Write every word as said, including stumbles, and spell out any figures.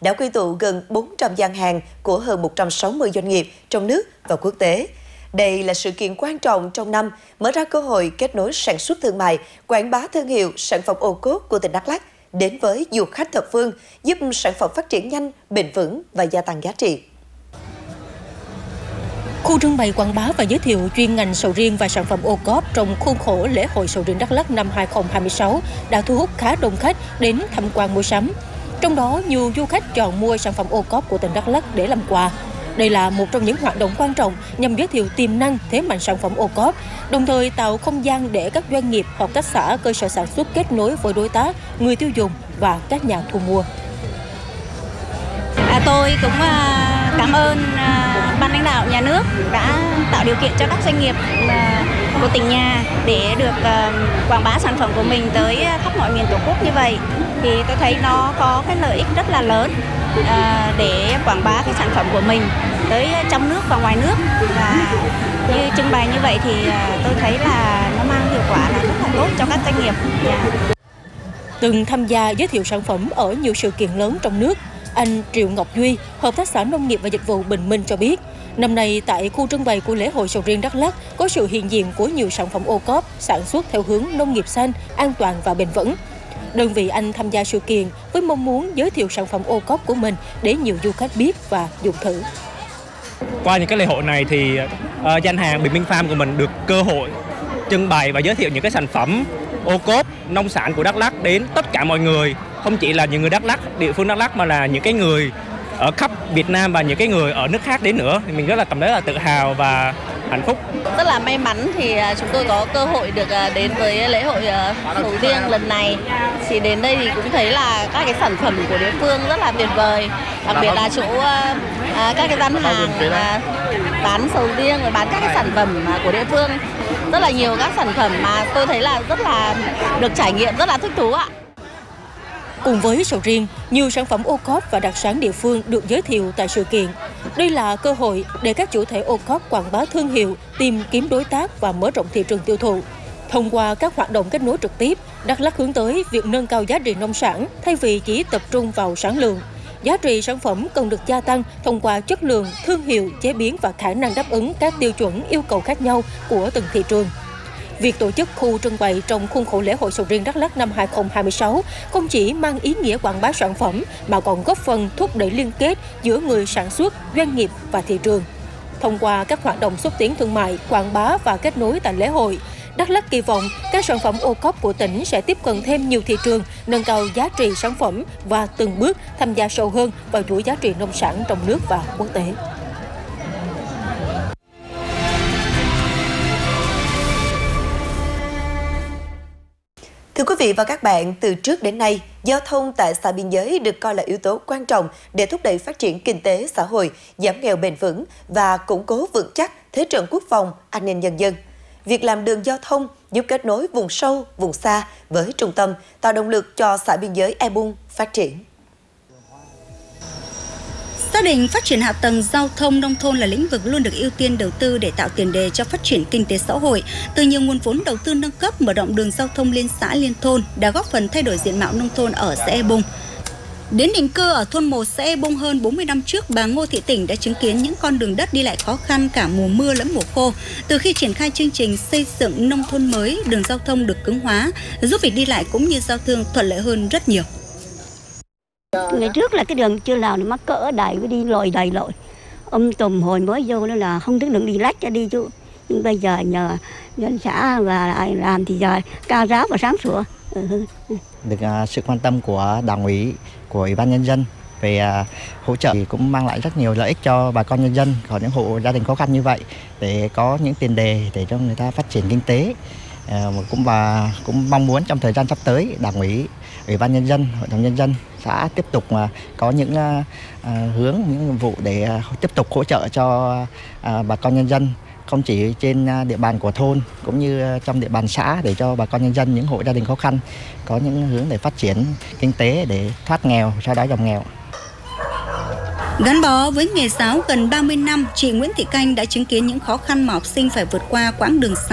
đã quy tụ gần bốn trăm gian hàng của hơn một trăm sáu mươi doanh nghiệp trong nước và quốc tế. Đây là sự kiện quan trọng trong năm, mở ra cơ hội kết nối sản xuất thương mại, quảng bá thương hiệu sản phẩm ô cốp của tỉnh Đắk Lắk đến với du khách thập phương, giúp sản phẩm phát triển nhanh, bền vững và gia tăng giá trị. Khu trưng bày quảng bá và giới thiệu chuyên ngành sầu riêng và sản phẩm ô cốp trong khuôn khổ lễ hội sầu riêng Đắk Lắk năm hai không hai sáu đã thu hút khá đông khách đến tham quan mua sắm. Trong đó, nhiều du khách chọn mua sản phẩm ô cốp của tỉnh Đắk Lắk để làm quà. Đây là một trong những hoạt động quan trọng nhằm giới thiệu tiềm năng, thế mạnh sản phẩm ô cốp, đồng thời tạo không gian để các doanh nghiệp, hợp tác xã, cơ sở sản xuất kết nối với đối tác, người tiêu dùng và các nhà thu mua. À, tôi cũng uh, cảm ơn uh, ban lãnh đạo nhà nước đã tạo điều kiện cho các doanh nghiệp uh, của tỉnh nhà để được uh, quảng bá sản phẩm của mình tới khắp mọi miền Tổ quốc như vậy. Thì tôi thấy nó có cái lợi ích rất là lớn uh, để quảng bá cái sản phẩm của mình tới trong nước và ngoài nước. Và như trưng bày như vậy thì uh, tôi thấy là nó mang hiệu quả là rất là tốt cho các doanh nghiệp. Yeah. Từng tham gia giới thiệu sản phẩm ở nhiều sự kiện lớn trong nước, anh Triệu Ngọc Duy, Hợp tác xã Nông nghiệp và Dịch vụ Bình Minh cho biết, năm nay tại khu trưng bày của lễ hội sầu riêng Đắk Lắk có sự hiện diện của nhiều sản phẩm ô cốp sản xuất theo hướng nông nghiệp xanh, an toàn và bền vững. Đơn vị anh tham gia sự kiện với mong muốn giới thiệu sản phẩm ô cốp của mình để nhiều du khách biết và dùng thử. Qua những cái lễ hội này thì uh, gian hàng Bình Minh Farm của mình được cơ hội trưng bày và giới thiệu những cái sản phẩm ô cốp nông sản của Đắk Lắk đến tất cả mọi người, không chỉ là những người Đắk Lắk, địa phương Đắk Lắk mà là những cái người ở khắp Việt Nam và những cái người ở nước khác đến nữa. Thì mình rất là cảm thấy là tự hào và hạnh phúc. Rất là may mắn thì chúng tôi có cơ hội được đến với lễ hội sầu riêng lần này. Thì đến đây thì cũng thấy là các cái sản phẩm của địa phương rất là tuyệt vời, đặc biệt là chỗ các cái gian hàng bán sầu riêng và bán các cái sản phẩm của địa phương, rất là nhiều các sản phẩm mà tôi thấy là rất là được trải nghiệm, rất là thích thú ạ. Cùng với sầu riêng, nhiều sản phẩm ô cốp và đặc sản địa phương được giới thiệu tại sự kiện. Đây là cơ hội để các chủ thể ô cốp quảng bá thương hiệu, tìm kiếm đối tác và mở rộng thị trường tiêu thụ. Thông qua các hoạt động kết nối trực tiếp, Đắk Lắk hướng tới việc nâng cao giá trị nông sản thay vì chỉ tập trung vào sản lượng. Giá trị sản phẩm cần được gia tăng thông qua chất lượng, thương hiệu, chế biến và khả năng đáp ứng các tiêu chuẩn yêu cầu khác nhau của từng thị trường. Việc tổ chức khu trưng bày trong khuôn khổ lễ hội sầu riêng Đắk Lắk năm hai không hai sáu không chỉ mang ý nghĩa quảng bá sản phẩm mà còn góp phần thúc đẩy liên kết giữa người sản xuất, doanh nghiệp và thị trường. Thông qua các hoạt động xúc tiến thương mại, quảng bá và kết nối tại lễ hội, Đắk Lắk kỳ vọng các sản phẩm ô cốp của tỉnh sẽ tiếp cận thêm nhiều thị trường, nâng cao giá trị sản phẩm và từng bước tham gia sâu hơn vào chuỗi giá trị nông sản trong nước và quốc tế. Thưa quý vị và các bạn, từ trước đến nay, giao thông tại xã biên giới được coi là yếu tố quan trọng để thúc đẩy phát triển kinh tế xã hội, giảm nghèo bền vững và củng cố vững chắc thế trận quốc phòng, an ninh nhân dân. Việc làm đường giao thông giúp kết nối vùng sâu, vùng xa với trung tâm, tạo động lực cho xã biên giới E Bung phát triển. Xác định phát triển hạ tầng giao thông nông thôn là lĩnh vực luôn được ưu tiên đầu tư để tạo tiền đề cho phát triển kinh tế xã hội. Từ nhiều nguồn vốn đầu tư nâng cấp, mở rộng đường giao thông liên xã liên thôn đã góp phần thay đổi diện mạo nông thôn ở xã E Bung. Đến định cư ở thôn một xã E Bung hơn bốn mươi năm trước, bà Ngô Thị Tỉnh đã chứng kiến những con đường đất đi lại khó khăn cả mùa mưa lẫn mùa khô. Từ khi triển khai chương trình xây dựng nông thôn mới, đường giao thông được cứng hóa, giúp việc đi lại cũng như giao thương thuận lợi hơn rất nhiều. Ngày trước là cái đường chưa làm nó mắc cỡ đầy với đi lội đầy lội. Ông tùm hồi mới vô đó là không biết đường đi lách ra đi chứ. Nhưng bây giờ nhờ dân xã và làm thì giờ cao ráo và sáng sủa. Ừ. Được uh, sự quan tâm của Đảng ủy, của Ủy ban Nhân dân về uh, hỗ trợ thì cũng mang lại rất nhiều lợi ích cho bà con nhân dân có những hộ gia đình khó khăn như vậy để có những tiền đề để cho người ta phát triển kinh tế. Uh, cũng và cũng mong muốn trong thời gian sắp tới Đảng ủy, Ủy ban Nhân dân, Hội đồng Nhân dân xã tiếp tục uh, có những uh, uh, hướng, những nhiệm vụ để uh, tiếp tục hỗ trợ cho uh, bà con nhân dân, không chỉ trên địa bàn của thôn cũng như trong địa bàn xã, để cho bà con nhân dân, những hộ gia đình khó khăn có những hướng để phát triển kinh tế để thoát nghèo, xóa đói giảm nghèo. Gắn bó với nghề giáo gần ba mươi năm, chị Nguyễn Thị Canh đã chứng kiến những khó khăn mà học sinh phải vượt qua quãng đường xa.